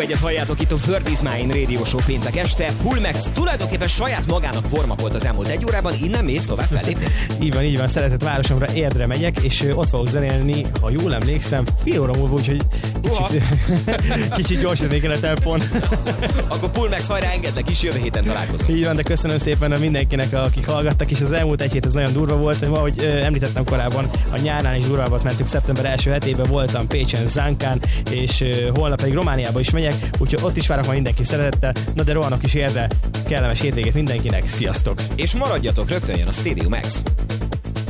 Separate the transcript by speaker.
Speaker 1: egyet halljátok itt a Word is Mine Radio Show péntek este. Pulmex tulajdonképpen saját magának forma volt az elmúlt egy órában, innen mész tovább fellépni.
Speaker 2: Így van, szeretett városomra, Érdre megyek, és ott fogok zenélni, ha jól emlékszem, fél óra múlva, úgyhogy kicsit gyorsanék el a tempón.
Speaker 1: Akkor Pulmex, hajrá, engedlek is, jövő héten találkozunk.
Speaker 2: Így van, de köszönöm szépen mindenkinek, akik hallgattak, és az elmúlt egy hét ez nagyon durva volt. Ahogy említettem korábban, a nyárnál is durvábbat mentünk, szeptember első hetében voltam Pécsen, Zánkán, és holnap pedig Romániába is megyek, úgyhogy ott is várok majd mindenki szeretettel. Na de rohanok is Érdre, kellemes hétvégét mindenkinek, sziasztok!
Speaker 1: És maradjatok, rögtön jön a Stadium X.